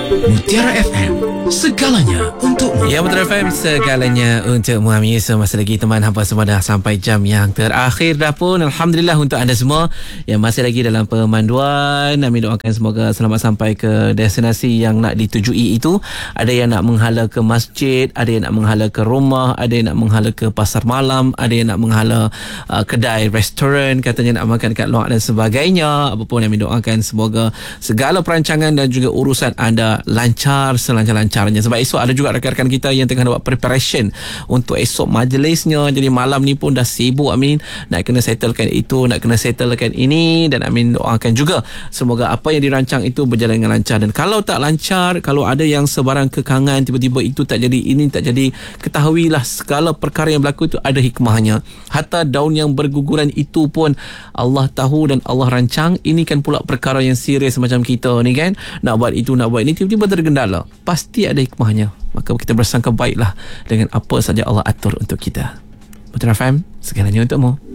Mutiara FM, segalanya untukmu. Ya, Mutiara FM, segalanya untukmu. So, masih lagi teman hampa semua dah sampai jam yang terakhir dah pun. Alhamdulillah untuk anda semua yang masih lagi dalam pemanduan. Kami doakan semoga selamat sampai ke destinasi yang nak ditujui itu. Ada yang nak menghala ke masjid, ada yang nak menghala ke rumah, ada yang nak menghala ke pasar malam, ada yang nak menghala kedai, restoran, katanya nak makan kat luar dan sebagainya. Apapun yang kami doakan semoga segala perancangan dan juga urusan anda lancar selancar-lancarnya. Sebab esok ada juga rakan-rakan kita yang tengah buat preparation untuk esok majlisnya. Jadi malam ni pun dah sibuk Amin, nak kena settlekan itu, nak kena settlekan ini, dan Amin doakan juga semoga apa yang dirancang itu berjalan dengan lancar. Dan kalau tak lancar, kalau ada yang sebarang kekangan, tiba-tiba itu tak jadi, ini tak jadi, ketahuilah segala perkara yang berlaku itu ada hikmahnya. Hatta daun yang berguguran itu pun Allah tahu dan Allah rancang. Ini kan pula perkara yang serius macam kita ni kan, nak buat itu, nak buat ini, tiba-tiba tergendala, pasti ada hikmahnya. Maka kita bersangka baiklah dengan apa saja Allah atur untuk kita. Mutiara FM, segalanya untukmu.